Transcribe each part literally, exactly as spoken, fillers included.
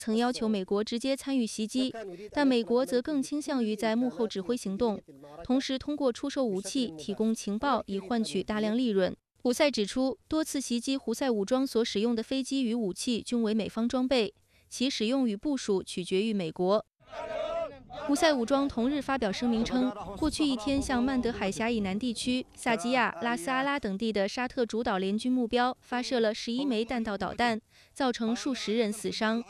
曾要求美国直接参与袭击，但美国则更倾向于在幕后指挥行动，同时通过出售武器、提供情报以换取大量利润。胡塞指出，多次袭击胡塞武装所使用的飞机与武器均为美方装备，其使用与部署取决于美国。胡塞武装同日发表声明称，过去一天向曼德海峡以南地区、萨基亚、拉斯阿拉等地的沙特主导联军目标发射了十一枚弹道导弹，造成数十人死伤。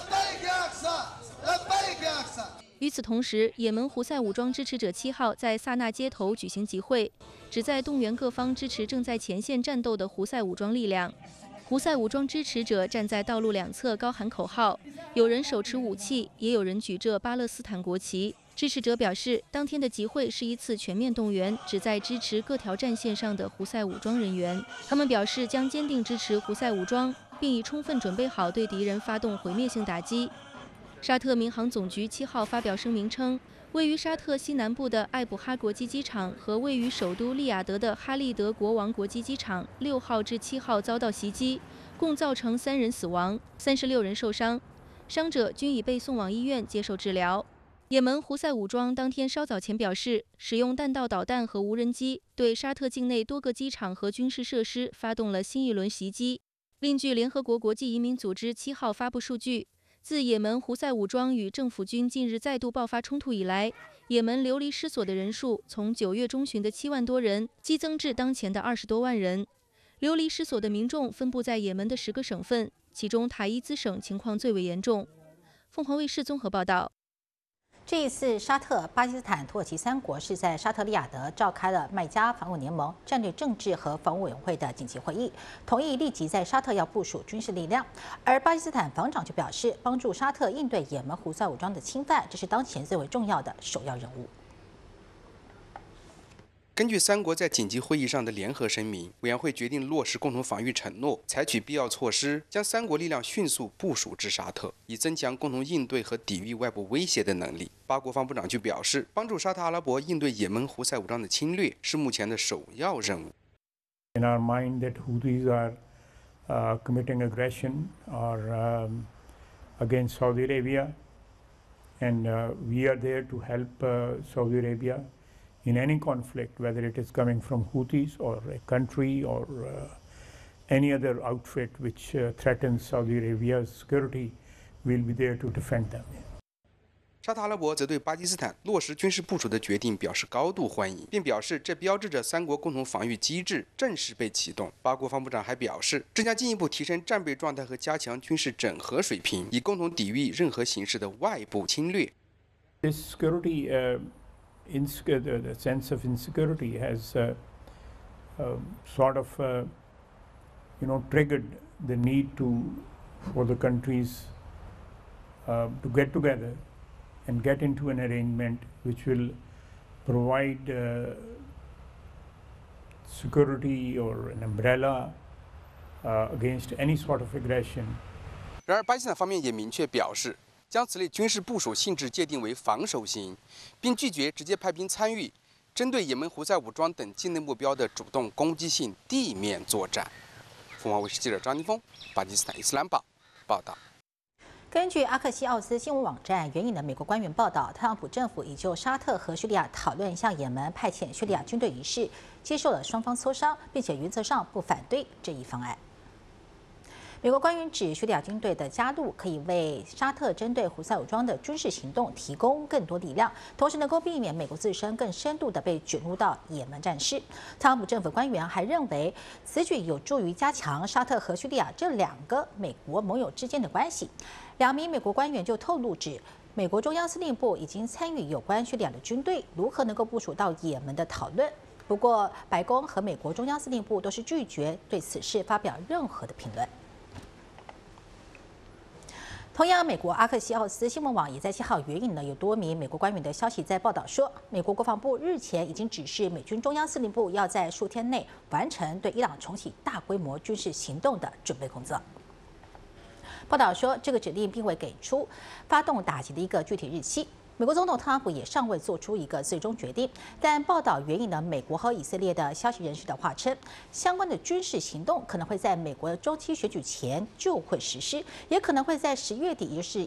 与此同时，也门胡塞武装支持者七号在萨那街头举行集会，旨在动员各方支持正在前线战斗的胡塞武装力量。胡塞武装支持者站在道路两侧高喊口号，有人手持武器，也有人举着巴勒斯坦国旗。支持者表示，当天的集会是一次全面动员，旨在支持各条战线上的胡塞武装人员。他们表示将坚定支持胡塞武装，并已充分准备好对敌人发动毁灭性打击。沙特民航总局七号发表声明称，位于沙特西南部的艾卜哈国际机场和位于首都利雅得的哈利德国王国际机场六号至七号遭到袭击，共造成三人死亡，三十六人受伤，伤者均已被送往医院接受治疗。也门胡塞武装当天稍早前表示，使用弹道导弹和无人机对沙特境内多个机场和军事设施发动了新一轮袭击。另据联合国国际移民组织七号发布数据，自也门胡塞武装与政府军近日再度爆发冲突以来，也门流离失所的人数从九月中旬的七万多人激增至当前的二十多万人。流离失所的民众分布在也门的十个省份，其中塔伊兹省情况最为严重。凤凰卫视综合报道。 这一次，沙特、巴基斯坦、土耳其三国是在沙特利雅得召开了麦加防务联盟战略政治和防务委员会的紧急会议，同意立即在沙特要部署军事力量。而巴基斯坦防长就表示，帮助沙特应对也门胡塞武装的侵犯，这是当前最为重要的首要任务。 根据三国在紧急会议上的联合声明，委员会决定落实共同防御承诺，采取必要措施，将三国力量迅速部署至沙特，以增强共同应对和抵御外部威胁的能力。巴国防部长就表示，帮助沙特阿拉伯应对也门胡塞武装的侵略是目前的首要任务。 In our mind that Houthis are uh, committing aggression or um, against Saudi Arabia, and uh, we are there to help uh, Saudi Arabia in any conflict, whether it is coming from Houthis or a country or uh, any other outfit which uh, threatens Saudi Arabia's security, we'll be there to defend them. 沙特阿拉伯则对巴基斯坦落实军事部署的决定表示高度欢迎，并表示这标志着三国共同防御机制正式被启动。巴国防部长还表示，这将进一步提升战备状态和加强军事整合水平，以共同抵御任何形式的外部侵略。 This security, uh, insec- the, the sense of insecurity has uh, uh, sort of, uh, you know, triggered the need to for the countries uh, to get together and get into an arrangement which will provide uh, security or an umbrella uh, against any sort of aggression. 然而，巴基斯坦方面也明确表示，将此类军事部署性质界定为防守型，并拒绝直接派兵参与针对也门胡塞武装等境内目标的主动攻击性地面作战。凤凰卫视记者张金峰，巴基斯坦伊斯兰堡报道。 根据阿克西奥斯新闻网站援引的美国官员报道，特朗普政府已就沙特和叙利亚讨论向也门派遣叙利亚军队一事，接受了双方磋商，并且原则上不反对这一方案。美国官员指，叙利亚军队的加入可以为沙特针对胡塞武装的军事行动提供更多力量，同时能够避免美国自身更深度地被卷入到也门战事。特朗普政府官员还认为，此举有助于加强沙特和叙利亚这两个美国盟友之间的关系。两名美国官员就透露指，美国中央司令部已经参与有关叙利亚的军队如何能够部署到也门的讨论。不过，白宫和美国中央司令部都是拒绝对此事发表任何的评论。同样，美国阿克西奥斯新闻网也在七号援引了有多名美国官员的消息，在报道说，美国国防部日前已经指示美军中央司令部要在数天内完成对伊朗重启大规模军事行动的准备工作。报道说，这个指令并未给出发动打击的一个具体日期。美国总统特朗普也尚未做出一个最终决定，但报道援引了美国和以色列的消息人士的话称，相关的军事行动可能会在美国中期选举前就会实施，也可能会在十月底，也就是